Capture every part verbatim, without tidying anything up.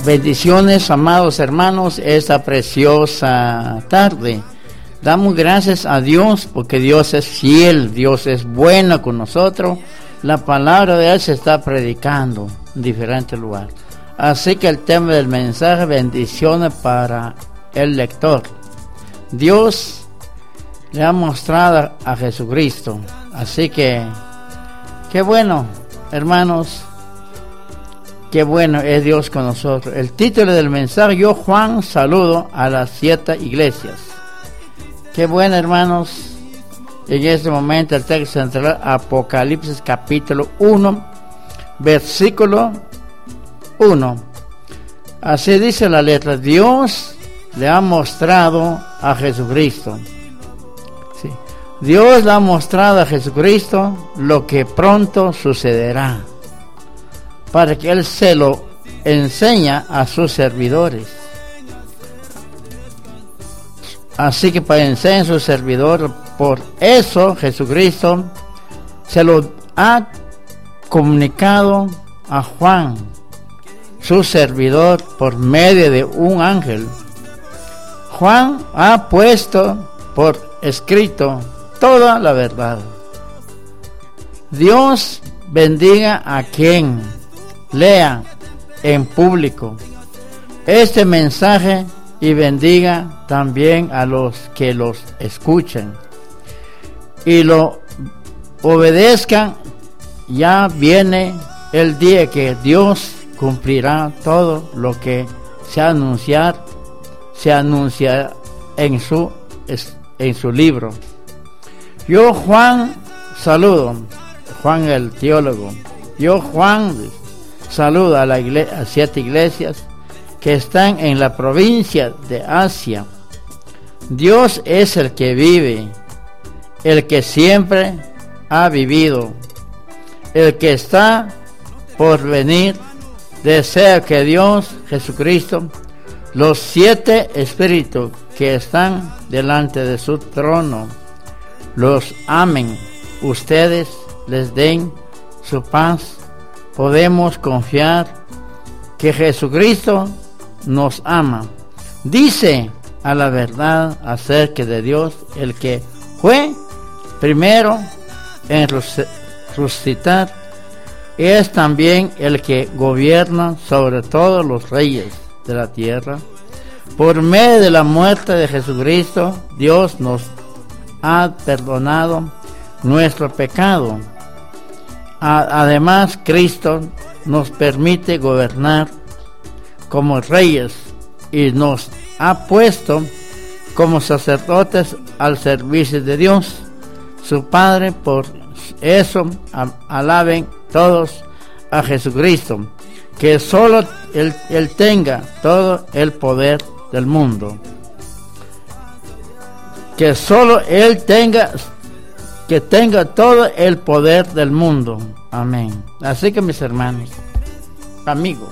Bendiciones, amados hermanos, esta preciosa tarde. Damos gracias a Dios porque Dios es fiel, Dios es bueno con nosotros. La palabra de Él se está predicando en diferentes lugares. Así que el tema del mensaje, bendiciones para el lector. Dios le ha mostrado a Jesucristo. Así que, qué bueno, hermanos. Qué bueno es Dios con nosotros. El título del mensaje, yo Juan saludo a las siete iglesias. Qué bueno, hermanos. En este momento el texto central, Apocalipsis capítulo uno, versículo uno. Así dice la letra, Dios le ha mostrado a Jesucristo. Sí. Dios le ha mostrado a Jesucristo lo que pronto sucederá, para que Él se lo enseña a sus servidores. Así que para enseñar a sus servidores, por eso Jesucristo se lo ha comunicado a Juan, su servidor, por medio de un ángel. Juan ha puesto por escrito toda la verdad. Dios bendiga a quien lea en público este mensaje y bendiga también a los que los escuchen y lo obedezcan. Ya viene el día que Dios cumplirá todo lo que se anunciar, se anuncia en su en su libro. Yo Juan saludo, Juan el teólogo. Yo Juan saludo a, la iglesia, a siete iglesias que están en la provincia de Asia. Dios es el que vive, el que siempre ha vivido, el que está por venir. Deseo que Dios, Jesucristo, los siete espíritus que están delante de su trono, los amen. Ustedes les den su paz. Podemos confiar que Jesucristo nos ama. Dice a la verdad acerca de Dios, el que fue primero en resucitar, es también el que gobierna sobre todos los reyes de la tierra. Por medio de la muerte de Jesucristo, Dios nos ha perdonado nuestro pecado. Además, Cristo nos permite gobernar como reyes y nos ha puesto como sacerdotes al servicio de Dios, su Padre. Por eso alaben todos a Jesucristo, que solo él, él tenga todo el poder del mundo, que solo Él tenga que tenga todo el poder del mundo. Amén. Así que, mis hermanos, amigos,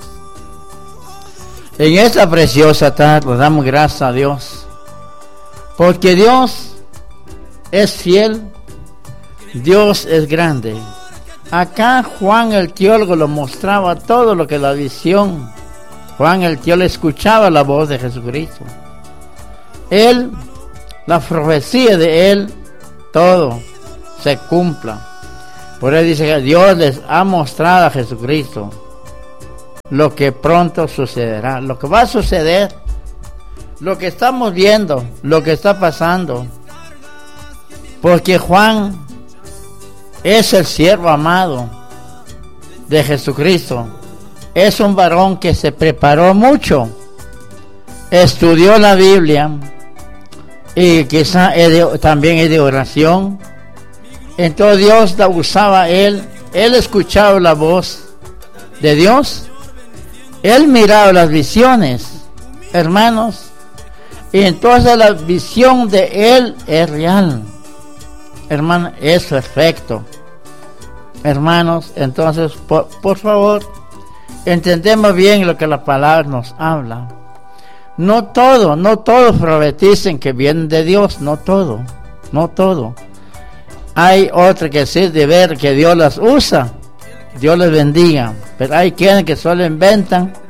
en esta preciosa tarde damos gracias a Dios, porque Dios es fiel, Dios es grande. Acá Juan el teólogo lo mostraba todo lo que la visión. Juan el teólogo escuchaba la voz de Jesucristo. Él, la profecía de Él, todo se cumpla. Por eso dice que Dios les ha mostrado a Jesucristo lo que pronto sucederá, lo que va a suceder, lo que estamos viendo, lo que está pasando. Porque Juan es el siervo amado de Jesucristo. Es un varón que se preparó mucho, estudió la Biblia y quizá es de, también es de oración. Entonces Dios la usaba a él. Él escuchaba la voz de Dios. Él miraba las visiones, hermanos. Y entonces la visión de él es real. Hermano, es perfecto. Hermanos, entonces, por, por favor, entendemos bien lo que la palabra nos habla. No todo, no todos profeticen que vienen de Dios, no todo, no todo. Hay otros que sí de ver que Dios las usa, Dios les bendiga. Pero hay quienes que solo inventan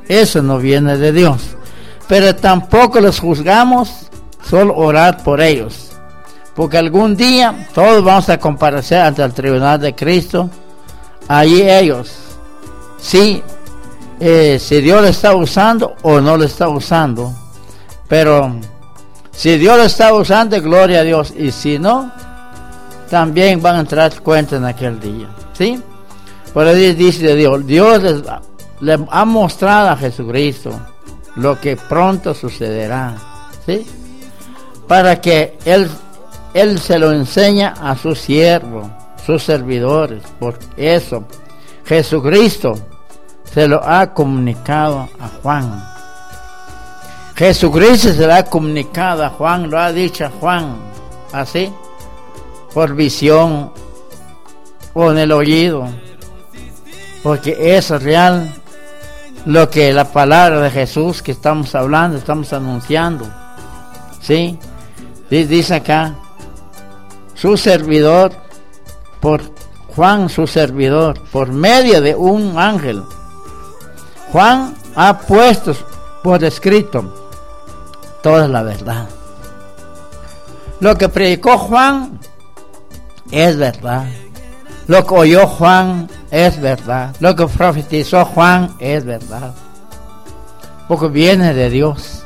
Eso no viene de Dios. Pero tampoco los juzgamos, solo orar por ellos. Porque algún día todos vamos a comparecer ante el tribunal de Cristo. Allí ellos, sí, eh, si Dios lo está usando o no lo está usando. Pero si Dios lo está usando, gloria a Dios. Y si no, también van a entrar cuenta en aquel día. ¿Sí? Por ahí dice Dios, Dios les, les ha mostrado a Jesucristo lo que pronto sucederá. ¿Sí? Para que Él, Él se lo enseña a sus siervos, sus servidores. Por eso, Jesucristo se lo ha comunicado a Juan. Jesucristo se lo ha comunicado a Juan, lo ha dicho a Juan, así, por visión o en el oído, porque es real lo que la palabra de Jesús que estamos hablando, estamos anunciando, ¿sí? Dice acá, su servidor, por Juan su servidor, por medio de un ángel, Juan ha puesto por escrito toda la verdad. Lo que predicó Juan es verdad. Lo que oyó Juan es verdad. Lo que profetizó Juan es verdad. Porque viene de Dios.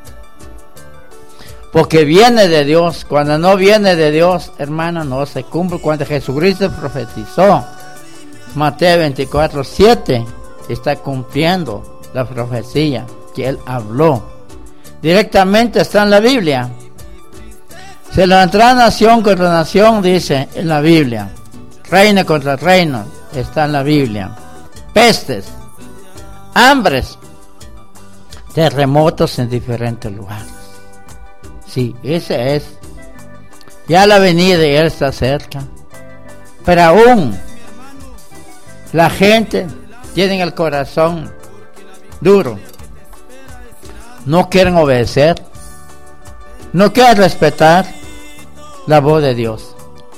Porque viene de Dios. Cuando no viene de Dios, hermano, no se cumple. Cuando Jesucristo profetizó, Mateo veinticuatro siete, está cumpliendo la profecía que Él habló. Directamente está en la Biblia. Se levantará nación contra nación, dice en la Biblia. Reino contra reino, está en la Biblia. Pestes, hambres, terremotos en diferentes lugares. Sí, ese es. Ya la venida de Él está cerca. Pero aún la gente tiene el corazón duro. No quieren obedecer, no quieren respetar la voz de Dios.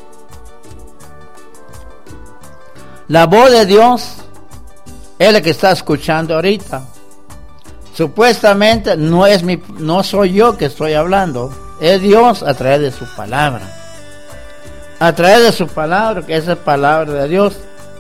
La voz de Dios es la que está escuchando ahorita. Supuestamente no es mi, no soy yo que estoy hablando, es Dios a través de su palabra. A través de su palabra, que es la palabra de Dios.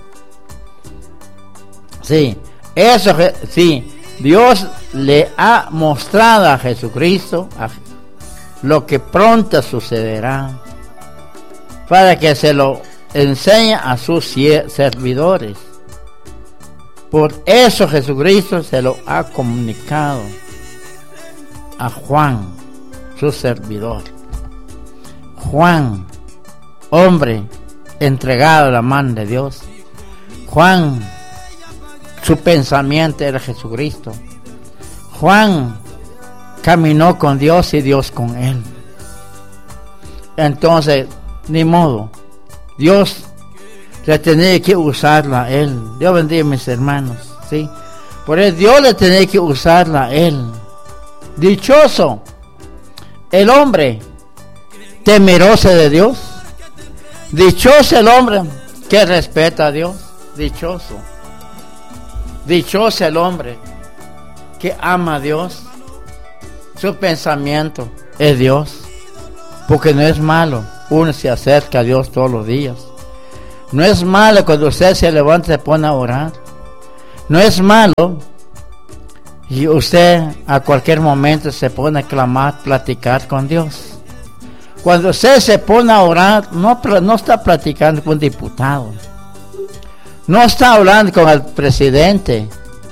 Sí, eso, sí. Dios le ha mostrado a Jesucristo a lo que pronto sucederá, para que se lo enseñe a sus servidores. Por eso Jesucristo se lo ha comunicado a Juan, su servidor. Juan, hombre entregado a la mano de Dios. Juan, su pensamiento era Jesucristo. Juan caminó con Dios y Dios con él. Entonces, ni modo, Dios le tenía que usarla a él. Dios bendiga a mis hermanos, ¿sí? Por eso Dios le tenía que usarla a él. Dichoso el hombre temeroso de Dios. Dichoso el hombre que respeta a Dios. Dichoso. Dichoso el hombre que ama a Dios. Su pensamiento es Dios. Porque no es malo uno se acerca a Dios todos los días. No es malo cuando usted se levanta y se pone a orar. No es malo y usted a cualquier momento se pone a clamar, platicar con Dios. Cuando usted se pone a orar, no, no está platicando con un diputado. No está hablando con el presidente.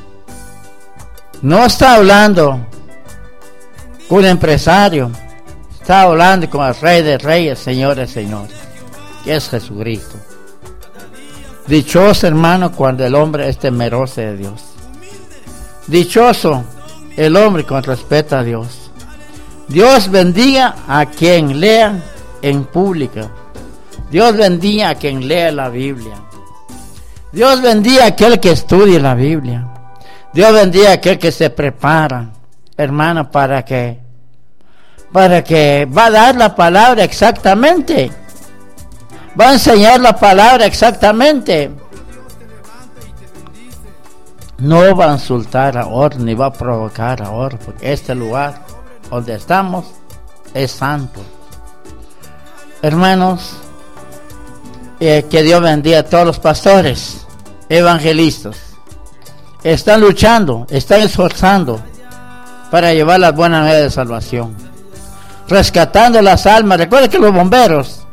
No está hablando con un empresario. Está hablando con el Rey de Reyes, Señores, Señores, que es Jesucristo. Dichoso, hermano, cuando el hombre es temeroso de Dios. Dichoso el hombre con respeto a Dios. Dios bendiga a quien lea en público. Dios bendiga a quien lea la Biblia. Dios bendiga a aquel que estudie la Biblia. Dios bendiga a aquel que se prepara, hermano, para que para que va a dar la palabra exactamente. Va a enseñar la palabra exactamente. no va a insultar a otro ni va a provocar a otro, porque este lugar donde estamos es santo. Hermanos, eh, que Dios bendiga a todos los pastores, evangelistas. Están luchando, están esforzando para llevar las buenas nuevas de salvación, rescatando las almas. Recuerda que los bomberos,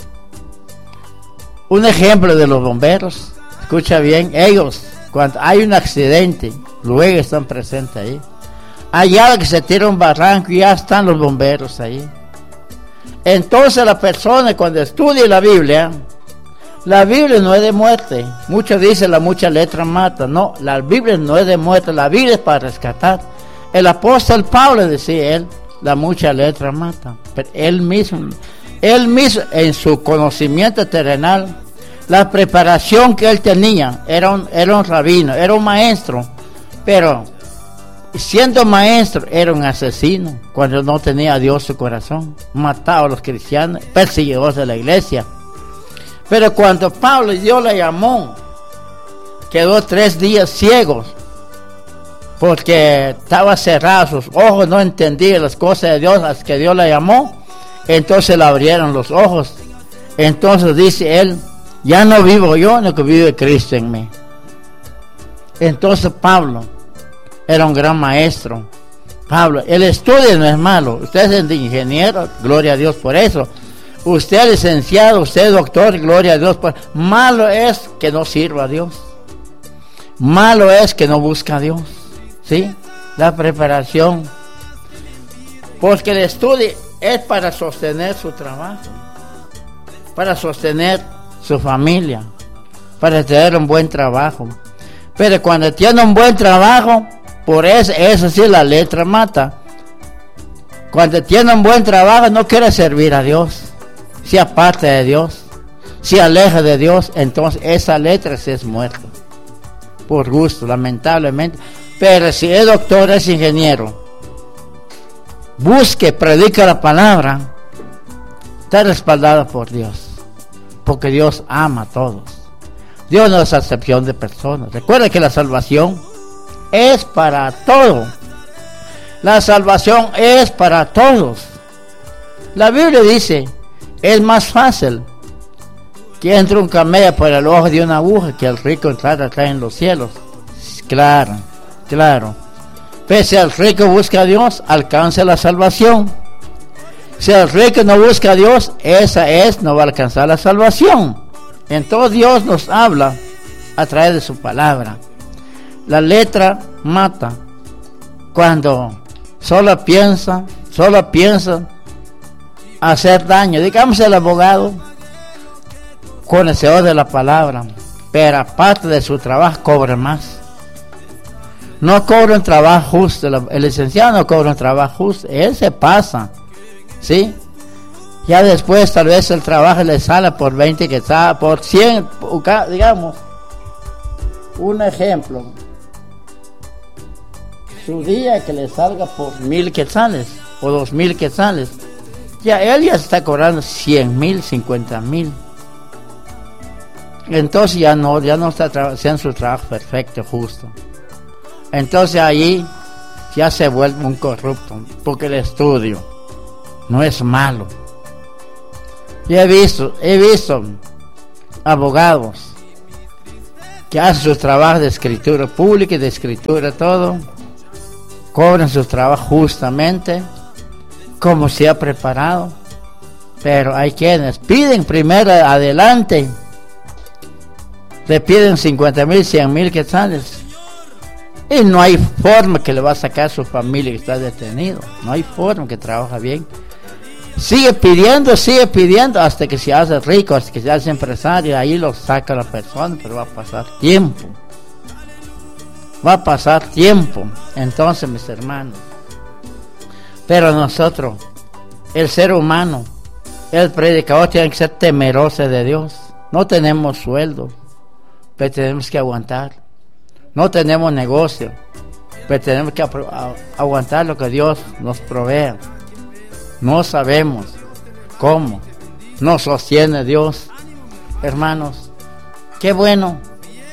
un ejemplo de los bomberos, escucha bien, ellos cuando hay un accidente, luego están presentes ahí. Allá que se tira un barranco, ya están los bomberos ahí. Entonces la persona cuando estudia la Biblia, la Biblia no es de muerte. Muchos dicen la mucha letra mata. No, la Biblia no es de muerte, la Biblia es para rescatar. El apóstol Pablo decía él, la mucha letra mata. Pero él mismo, él mismo en su conocimiento terrenal, la preparación que él tenía, era un, era un rabino, era un maestro, pero siendo maestro era un asesino cuando no tenía a Dios en su corazón, mataba a los cristianos, perseguidores de la iglesia. Pero cuando Pablo Dios le llamó, quedó tres días ciegos porque estaba cerrado sus ojos, no entendía las cosas de Dios hasta que Dios le llamó. Entonces le abrieron los ojos. Entonces dice él, ya no vivo yo, sino que vive Cristo en mí. Entonces Pablo era un gran maestro. Pablo, el estudio no es malo. Usted es ingeniero, gloria a Dios por eso. Usted es licenciado, usted es doctor, gloria a Dios por eso. Malo es que no sirva a Dios. Malo es que no busca a Dios. ¿Sí? La preparación. Porque el estudio es para sostener su trabajo, para sostener su familia, para tener un buen trabajo. Pero cuando tiene un buen trabajo, por eso, eso sí la letra mata. Cuando tiene un buen trabajo no quiere servir a Dios, se aparta de Dios, se aleja de Dios, entonces esa letra sí es muerta, por gusto, lamentablemente. Pero si es doctor, es ingeniero, busque, predica la palabra, está respaldado por Dios, porque Dios ama a todos. Dios no es acepción de personas. Recuerda que la salvación es para todos. La salvación es para todos. La Biblia dice, es más fácil que entre un camello por el ojo de una aguja que el rico entrar acá en los cielos. Claro, claro. Pero si el rico busca a Dios, alcanza la salvación. Si el rico no busca a Dios, esa es, no va a alcanzar la salvación. Entonces Dios nos habla a través de su palabra. La letra mata. Cuando solo piensa, solo piensa hacer daño. Digamos el abogado, conocedor de la palabra, pero aparte de su trabajo cobra más. No cobra un trabajo justo. El licenciado no cobra un trabajo justo. Él se pasa, ¿sí? Ya después tal vez el trabajo le sale por veinte quetzales, por cien, digamos. Un ejemplo. Su día que le salga por mil quetzales o dos mil quetzales. Ya él ya está cobrando cien mil, cincuenta mil. Entonces ya no, ya no está haciendo su trabajo perfecto, justo. Entonces ahí ya se vuelve un corrupto, porque el estudio no es malo. Yo he visto, he visto abogados que hacen sus trabajos de escritura pública y de escritura todo, cobran sus trabajos justamente, como se ha preparado, pero hay quienes piden primero adelante, le piden cincuenta mil, cien mil quetzales, y no hay forma que le va a sacar a su familia que está detenido, no hay forma que trabaja bien. Sigue pidiendo, sigue pidiendo hasta que se hace rico, hasta que se hace empresario, ahí lo saca la persona, pero va a pasar tiempo. Va a pasar tiempo. Entonces, mis hermanos, pero nosotros, el ser humano, el predicador tiene que ser temeroso de Dios. No tenemos sueldo, pero tenemos que aguantar. No tenemos negocio, pero tenemos que aguantar lo que Dios nos provee. No sabemos cómo nos sostiene Dios. Hermanos, qué bueno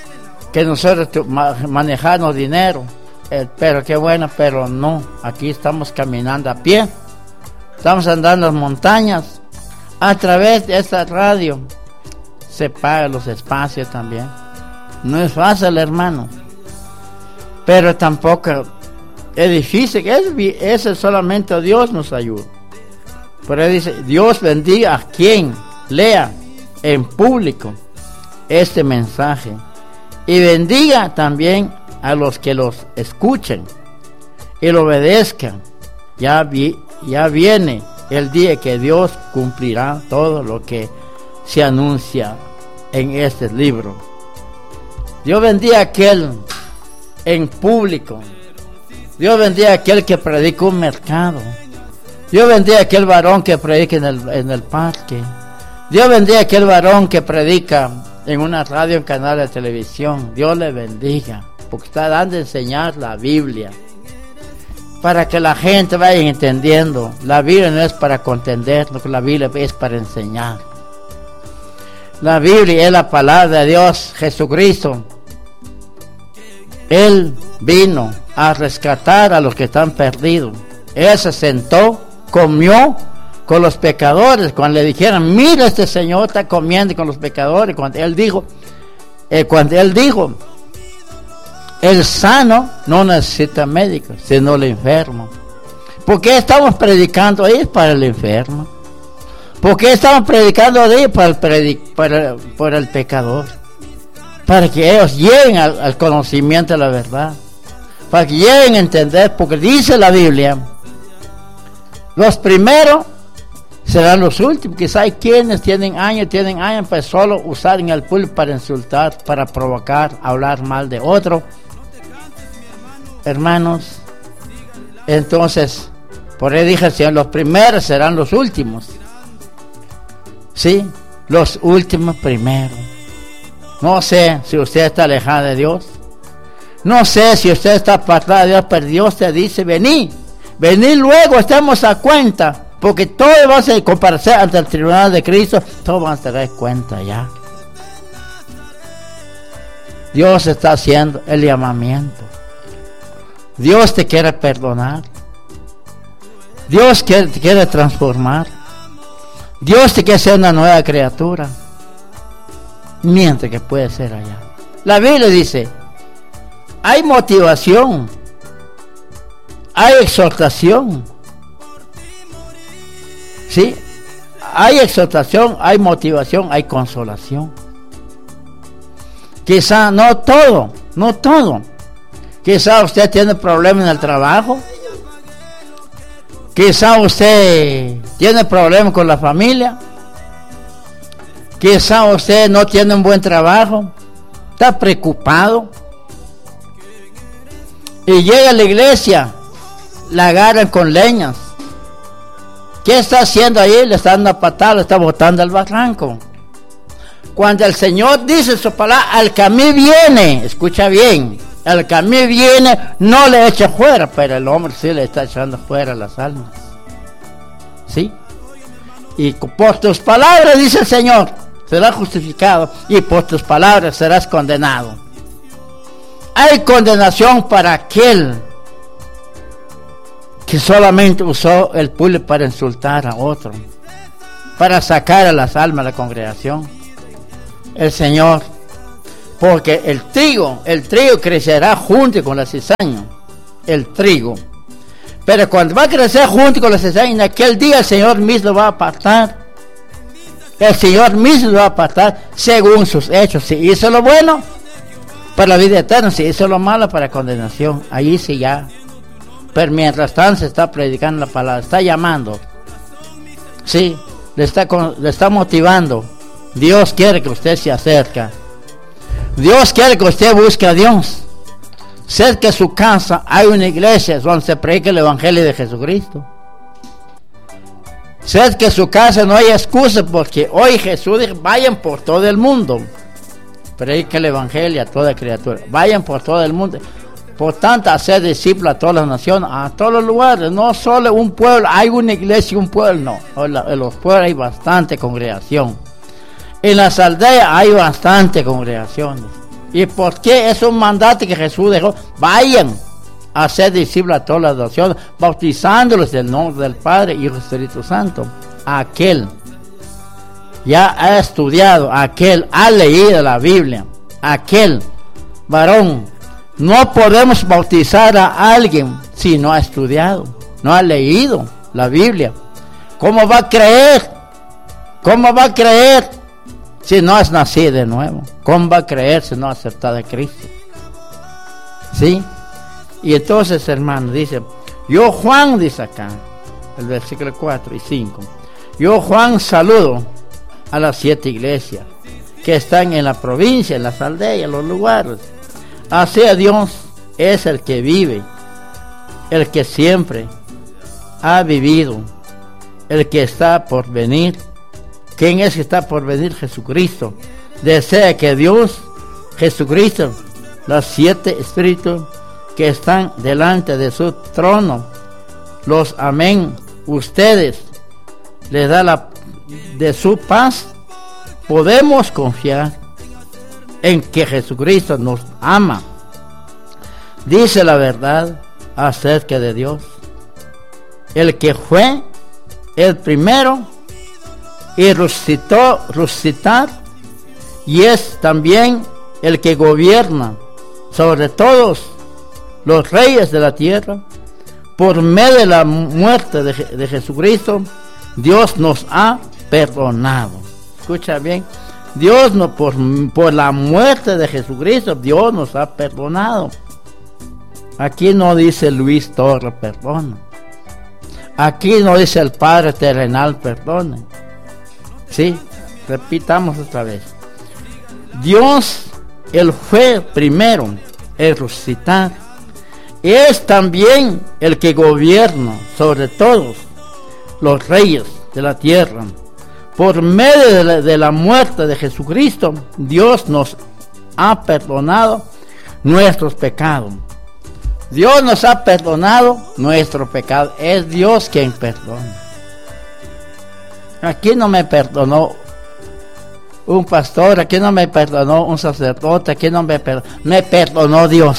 que nosotros tu, ma, manejamos dinero, eh, pero qué bueno, pero no, aquí estamos caminando a pie, estamos andando en montañas, a través de esta radio se pagan los espacios también, no es fácil, hermano, pero tampoco es difícil, es, eso solamente Dios nos ayuda. Por eso dice, Dios bendiga a quien lea en público este mensaje y bendiga también a los que los escuchen y lo obedezcan. Ya, vi, ya viene el día que Dios cumplirá todo lo que se anuncia en este libro. Dios bendiga a aquel en público. Dios bendiga a aquel que predica un mercado. Dios bendiga a aquel varón que predica en el, en el parque. Dios bendiga a aquel varón que predica en una radio, en canal de televisión. Dios le bendiga, porque está dando a enseñar la Biblia, para que la gente vaya entendiendo. La Biblia no es para contender, lo que la Biblia es para enseñar. La Biblia es la palabra de Dios. Jesucristo, Él vino a rescatar a los que están perdidos. Él se sentó, comió con los pecadores. Cuando le dijeron, mira, este señor está comiendo con los pecadores, cuando él dijo, eh, cuando él dijo, el sano no necesita médico, sino el enfermo. ¿Por qué estamos predicando ahí para el enfermo? ¿Por qué estamos predicando ahí para el, predic para, para el pecador? Para que ellos lleguen al, al conocimiento de la verdad, para que lleguen a entender, porque dice la Biblia, los primeros serán los últimos. Quizá hay quienes tienen años, tienen años, pues solo usar en el público para insultar, para provocar, hablar mal de otro. Hermanos, entonces, por ahí dije, Señor, los primeros serán los últimos. Sí, los últimos primeros. No sé si usted está alejado de Dios. No sé si usted está apartado de Dios, pero Dios te dice, vení, vení luego, estemos a cuenta. Porque todo va a comparecer ante el tribunal de Cristo, todo va a tener cuenta ya. Dios está haciendo el llamamiento. Dios te quiere perdonar. Dios quiere, te quiere transformar. Dios te quiere hacer una nueva criatura. Mientras que puede ser allá. La Biblia dice, hay motivación, hay exhortación. Sí, hay exhortación, hay motivación, hay consolación. Quizá no todo, no todo. Quizá usted tiene problemas en el trabajo. Quizá usted tiene problemas con la familia. Quizá usted no tiene un buen trabajo. Está preocupado. Y llega a la iglesia, la agarran con leñas. ¿Qué está haciendo ahí? Le está dando a patada, le está botando al barranco. Cuando el Señor dice su palabra, al que a mí viene, escucha bien, al que a mí viene, no le echa fuera, pero el hombre sí le está echando fuera las almas. ¿Sí? Y por tus palabras, dice el Señor, serás justificado, y por tus palabras serás condenado. Hay condenación para aquel que solamente usó el público para insultar a otro, para sacar a las almas de la congregación. El Señor, porque el trigo, el trigo crecerá junto con la cizaña, el trigo. Pero cuando va a crecer junto con la cizaña, en aquel día el Señor mismo lo va a apartar. El Señor mismo lo va a apartar según sus hechos. Si hizo lo bueno, para la vida eterna; si hizo lo malo, para condenación. Allí sí ya. Pero mientras tanto se está predicando la palabra, está llamando, sí, le está, le está motivando. Dios quiere que usted se acerque. Dios quiere que usted busque a Dios. Cerca de su casa hay una iglesia donde se predica el evangelio de Jesucristo. Cerca de su casa no hay excusa, porque hoy Jesús dijo, vayan por todo el mundo, predica el evangelio a toda criatura, vayan por todo el mundo. Por tanto, hacer discípulos a todas las naciones, a todos los lugares, no solo un pueblo, hay una iglesia y un pueblo, no. En los pueblos hay bastante congregación. En las aldeas hay bastante congregaciones. ¿Y por qué? Es un mandato que Jesús dejó. Vayan a ser discípulos a todas las naciones, bautizándolos en el nombre del Padre y del Espíritu Santo. Aquel ya ha estudiado, aquel ha leído la Biblia, aquel varón. No podemos bautizar a alguien si no ha estudiado, no ha leído la Biblia. ¿Cómo va a creer? ¿Cómo va a creer si no has nacido de nuevo? ¿Cómo va a creer si no ha aceptado a Cristo? ¿Sí? Y entonces, hermano, dice, yo Juan, dice acá, el versículo cuatro y cinco, yo Juan saludo a las siete iglesias que están en la provincia, en las aldeas, en los lugares. Así a Dios es el que vive, el que siempre ha vivido, el que está por venir. ¿Quién es que está por venir? Jesucristo. Desea que Dios, Jesucristo, los siete espíritus que están delante de su trono, los amén, ustedes, les da la de su paz. Podemos confiar en que Jesucristo nos ama. Dice la verdad acerca de Dios. El que fue el primero y resucitó, resucitar, y es también el que gobierna sobre todos los reyes de la tierra. Por medio de la muerte de, de Jesucristo, Dios nos ha perdonado. Escucha bien, Dios no, por, por la muerte de Jesucristo, Dios nos ha perdonado. Aquí no dice Luis Torres perdona. Aquí no dice el Padre terrenal perdone. Sí, repitamos otra vez. Dios, Él fue primero, el resucitar. Es también el que gobierna sobre todos los reyes de la tierra. Por medio de la, de la muerte de Jesucristo, Dios nos ha perdonado nuestros pecados. Dios nos ha perdonado nuestros pecados. Es Dios quien perdona. Aquí no me perdonó un pastor, aquí no me perdonó un sacerdote, aquí no me perdonó, me perdonó Dios.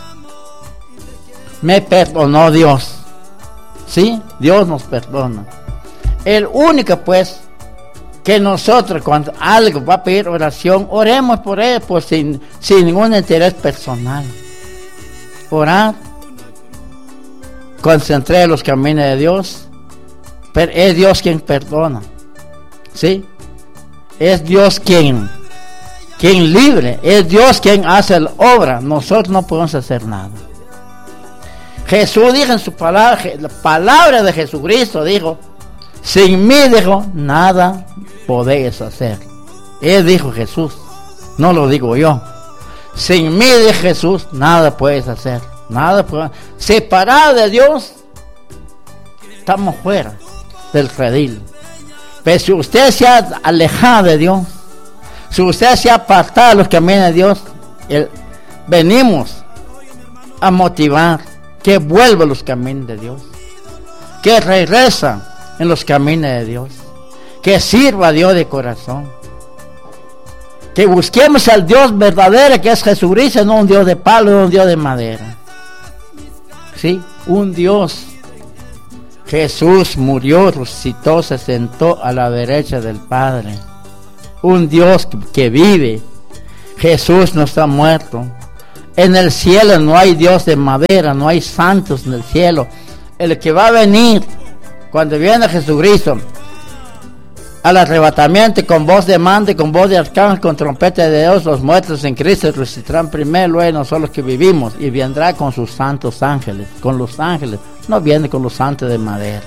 Me perdonó Dios. ¿Sí? Dios nos perdona. El único pues que nosotros cuando algo va a pedir oración, oremos por él, pues sin, sin ningún interés personal. Orar, concentré los caminos de Dios, pero es Dios quien perdona. ¿Sí? Es Dios quien, quien libre, es Dios quien hace la obra. Nosotros no podemos hacer nada. Jesús dijo en su palabra, la palabra de Jesucristo dijo, sin mí, dijo, nada podéis hacer. Él dijo Jesús, no lo digo yo. Sin mí, de Jesús, nada puedes hacer. Nada puedes. Separado de Dios, estamos fuera del redil. Pero si usted se ha alejado de Dios, si usted se ha apartado de los caminos de Dios, el, venimos a motivar que vuelva a los caminos de Dios, que regresa en los caminos de Dios, que sirva a Dios de corazón, que busquemos al Dios verdadero que es Jesucristo, no un Dios de palo, no un Dios de madera. Sí, un Dios. Jesús murió, resucitó, se sentó a la derecha del Padre. Un Dios que, que vive. Jesús no está muerto. En el cielo no hay Dios de madera, no hay santos en el cielo. El que va a venir cuando viene Jesucristo al arrebatamiento con voz de mando, con voz de arcángel, con trompeta de Dios, los muertos en Cristo resucitarán primero, luego nosotros los que vivimos, y vendrá con sus santos ángeles, con los ángeles, no viene con los santos de madera.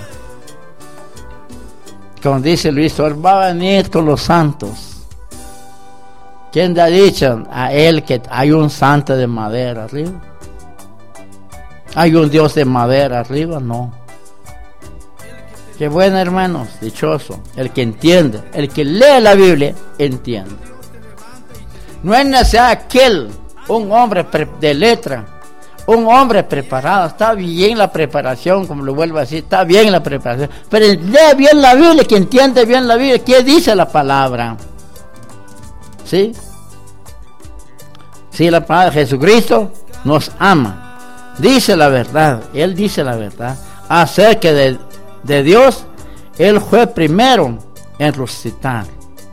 Como dice Luis, va a venir con los santos. ¿Quién le ha dicho a él que hay un santo de madera arriba? ¿Hay un Dios de madera arriba? No. Qué bueno, hermanos, dichoso, el que entiende, el que lee la Biblia, entiende. No es necesario aquel, un hombre de letra, un hombre preparado. Está bien la preparación, como lo vuelvo a decir, está bien la preparación, pero lee bien la Biblia, que entiende bien la Biblia, ¿qué dice la palabra? ¿Sí? Sí, la palabra Jesucristo nos ama. Dice la verdad. Él dice la verdad. Acerca de, de Dios, Él fue primero en resucitar.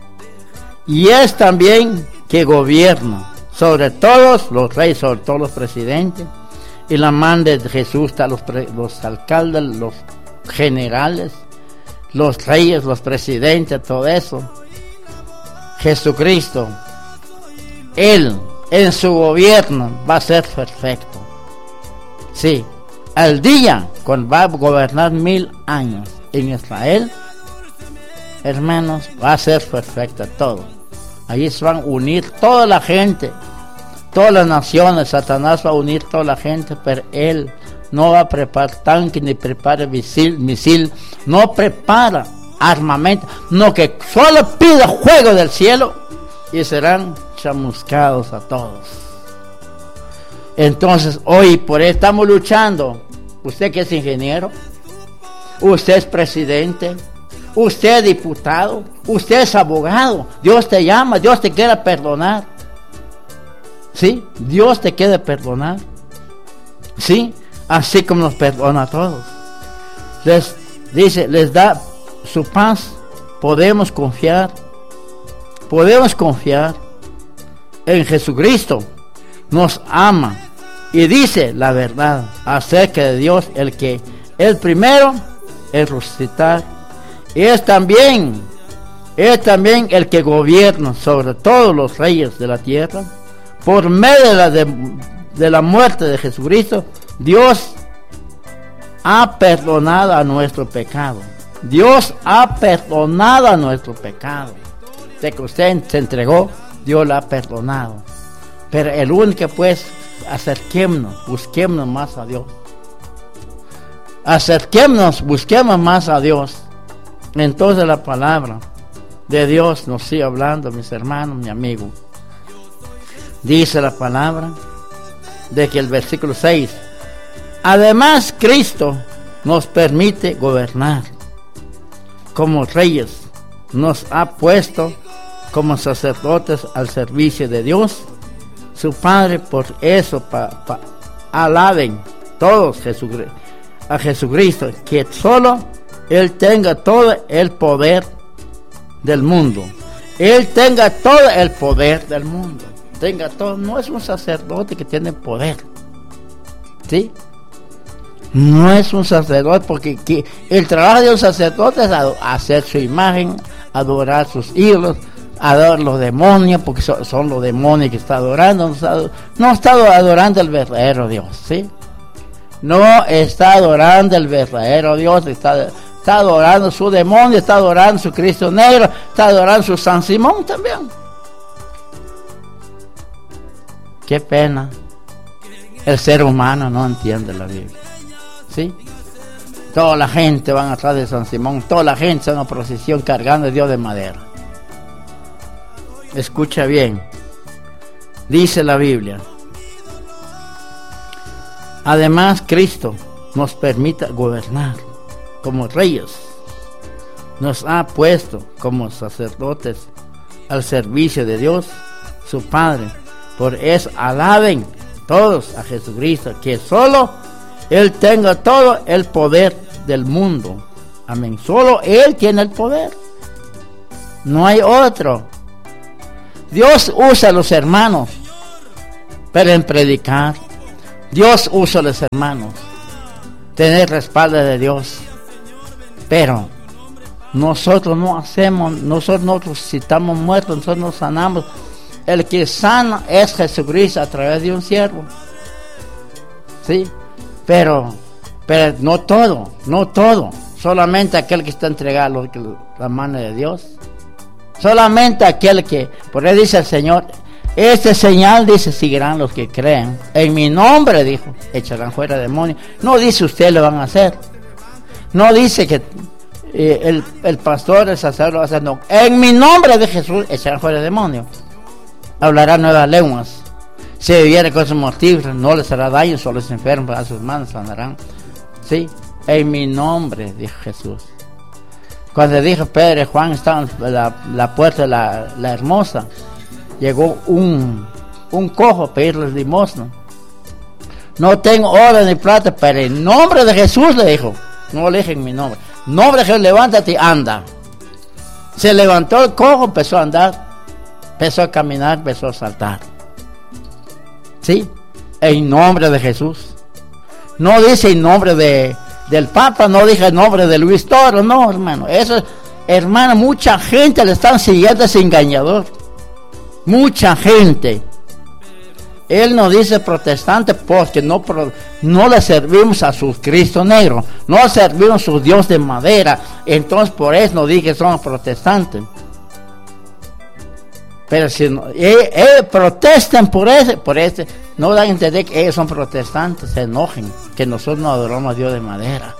Y es también que gobierna sobre todos los reyes, sobre todos los presidentes. Y la mano de Jesús está los, los alcaldes, los generales, los reyes, los presidentes, todo eso. Jesucristo, Él en su gobierno va a ser perfecto. Sí, al día cuando va a gobernar mil años en Israel, hermanos, va a ser perfecto todo. Allí se van a unir toda la gente, todas las naciones. Satanás va a unir toda la gente, pero Él no va a preparar tanque ni prepara misil, misil, no prepara armamento, no, que solo pide fuego del cielo y serán chamuscados a todos. Entonces hoy por eso estamos luchando. Usted que es ingeniero, usted es presidente, usted es diputado, usted es abogado, Dios te llama, Dios te quiere perdonar. ¿Sí? Dios te quiere perdonar. ¿Sí? Así como nos perdona a todos. Les dice, les da su paz. Podemos confiar. Podemos confiar en Jesucristo. Nos ama. Y dice la verdad acerca de Dios, el que el primero es resucitar. Y es también, es también el que gobierna sobre todos los reyes de la tierra. Por medio de la, de, de la muerte de Jesucristo, Dios ha perdonado a nuestro pecado. Dios ha perdonado a nuestro pecado. De que usted se entregó, Dios la ha perdonado. Pero el único, pues, acerquémonos, busquémonos más a Dios. Acerquémonos, busquemos más a Dios. Entonces la palabra de Dios nos sigue hablando, mis hermanos, mi amigo. Dice la palabra de que el versículo seis, además Cristo nos permite gobernar como reyes, nos ha puesto como sacerdotes al servicio de Dios su Padre. Por eso pa, pa, alaben todos Jesucristo, a Jesucristo, que solo Él tenga todo el poder del mundo. Él tenga todo el poder del mundo. Tenga todo. No es un sacerdote que tiene poder. ¿Sí? No es un sacerdote, porque que el trabajo de un sacerdote es hacer su imagen, adorar sus ídolos, adorar los demonios, porque son, son los demonios que está adorando. No está, no está adorando el verdadero Dios, ¿sí? No está adorando el verdadero Dios, está, está adorando su demonio, está adorando su Cristo negro, está adorando su San Simón también. Qué pena. El ser humano no entiende la Biblia. ¿Sí? Toda la gente van atrás de San Simón, toda la gente está en una procesión cargando a Dios de madera. Escucha bien. Dice la Biblia. Además, Cristo nos permite gobernar como reyes. Nos ha puesto como sacerdotes al servicio de Dios, su Padre. Por eso alaben todos a Jesucristo, que solo Él tenga todo el poder del mundo. Amén. Solo Él tiene el poder. No hay otro. Dios usa a los hermanos para en predicar. Dios usa a los hermanos tener respaldo de Dios. Pero nosotros no hacemos, nosotros no resucitamos muertos, nosotros no sanamos. El que sana es Jesucristo a través de un siervo. ¿Sí? Pero, pero no todo, no todo. Solamente aquel que está entregado a la mano de Dios. Solamente aquel que, por eso dice el Señor, este señal, dice, seguirán los que creen. En mi nombre, dijo, echarán fuera demonios. No dice ustedes lo van a hacer. No dice que eh, el, el pastor, el sacerdote lo va a hacer. No. En mi nombre de Jesús echarán fuera demonios. Hablarán nuevas lenguas. Si viviera cosas mortíferas, no les hará daño, solo los enfermos a sus manos sanarán. Sí, en mi nombre, dijo Jesús. Cuando dijo Pedro y Juan estaban en la, la puerta de la, la hermosa, llegó un un cojo a pedirle limosna. No tengo oro ni plata, pero en nombre de Jesús le dijo, no le dije en mi nombre, en nombre de Jesús, levántate y anda. Se levantó el cojo, empezó a andar, empezó a caminar, empezó a saltar. ¿Sí? En nombre de Jesús. No dice en nombre de, del Papa, no dice en nombre de Luis Toro, no, hermano. Eso, hermano, mucha gente le están siguiendo a ese engañador. Mucha gente. Él nos dice protestante porque no, no le servimos a su Cristo negro, no servimos a su Dios de madera, entonces por eso nos dice que somos protestantes. Pero si no, eh, eh, protestan por ese, por ese, no dan a entender que ellos son protestantes, se enojen, que nosotros no adoramos a Dios de madera.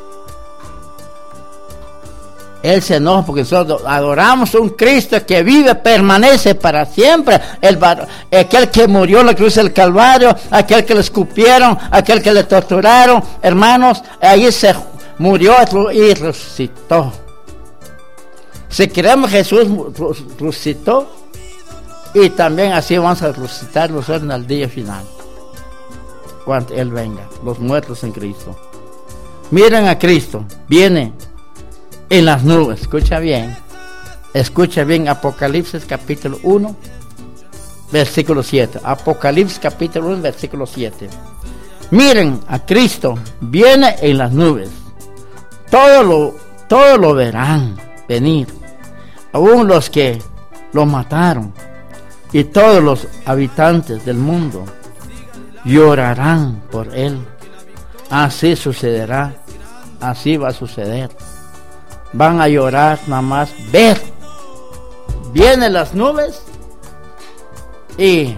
Él se enoja porque nosotros adoramos a un Cristo que vive, permanece para siempre. El, aquel que murió en la cruz del Calvario, aquel que le escupieron, aquel que le torturaron, hermanos, ahí se murió y resucitó. Si creemos que Jesús resucitó, y también así vamos a resucitar nosotros en el día final, cuando Él venga, los muertos en Cristo. Miren a Cristo, viene en las nubes, escucha bien, escucha bien, Apocalipsis capítulo uno, versículo siete, Apocalipsis capítulo uno, versículo siete. Miren a Cristo, viene en las nubes, todo lo, todo lo verán venir, aún los que lo mataron, y todos los habitantes del mundo llorarán por Él. Así sucederá, así va a suceder. Van a llorar nada más ver. Vienen las nubes y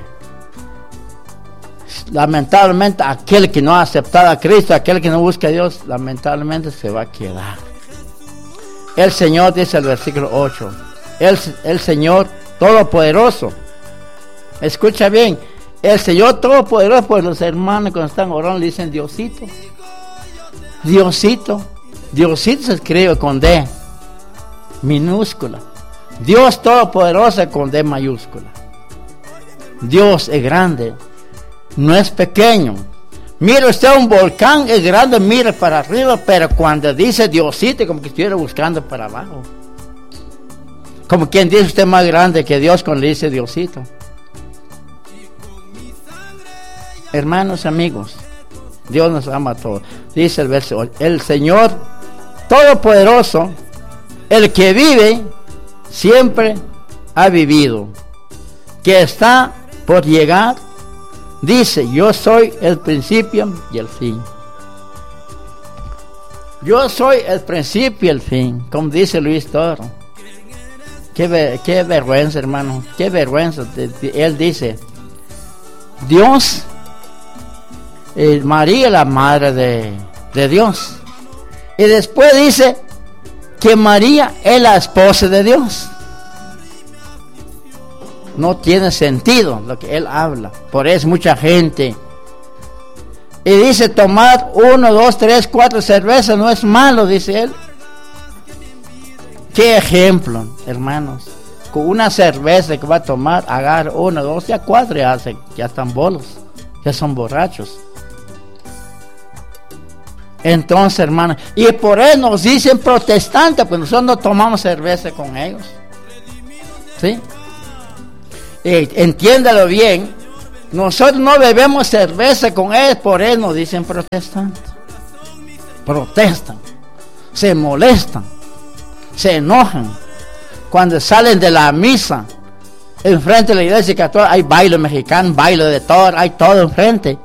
lamentablemente aquel que no ha aceptado a Cristo, aquel que no busca a Dios, lamentablemente se va a quedar. El Señor dice el versículo ocho, el, el Señor Todopoderoso, escucha bien, el Señor Todopoderoso, pues los hermanos cuando están orando le dicen Diosito, Diosito, Diosito se escribe con D minúscula, Dios Todopoderoso con D mayúscula. Dios es grande, no es pequeño. Mire usted un volcán, es grande, mire para arriba, pero cuando dice Diosito, como que estuviera buscando para abajo. Como quien dice usted más grande que Dios cuando le dice Diosito. Hermanos, amigos, Dios nos ama a todos. Dice el verso, el Señor Todopoderoso, el que vive, siempre ha vivido, que está por llegar, dice, yo soy el principio y el fin. Yo soy el principio y el fin, como dice Luis Toro. Qué, ver, qué vergüenza, hermano, qué vergüenza. Él dice, Dios, eh, María la madre de, de Dios. Y después dice que María es la esposa de Dios. No tiene sentido lo que él habla. Por eso mucha gente. Y dice tomar uno, dos, tres, cuatro cervezas no es malo, dice él. Qué ejemplo, hermanos. Con una cerveza que va a tomar, agarra uno, dos, ya cuatro, ya, se, ya están bolos. Ya son borrachos. Entonces, hermanos, y por eso nos dicen protestantes, pues nosotros no tomamos cerveza con ellos. ¿Sí? Y entiéndalo bien, nosotros no bebemos cerveza con ellos, por eso nos dicen protestantes. Protestan, se molestan, se enojan. Cuando salen de la misa, enfrente de la iglesia católica, hay baile mexicano, baile de todo, hay todo enfrente.